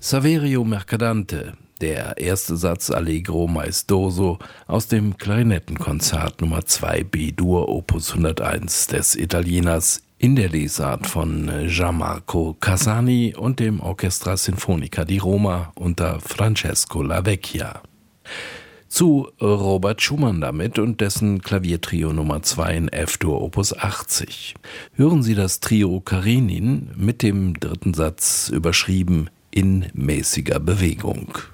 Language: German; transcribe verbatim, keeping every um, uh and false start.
Saverio Mercadante, der erste Satz Allegro maestoso aus dem Klarinettenkonzert Nummer zwei B-Dur Opus hunderteins des Italieners in der Lesart von Gianmarco Casani und dem Orchestra Sinfonica di Roma unter Francesco Lavecchia. Zu Robert Schumann damit und dessen Klaviertrio Nummer zwei in F-Dur Opus achtzig. Hören Sie das Trio Karinin mit dem dritten Satz überschrieben in mäßiger Bewegung.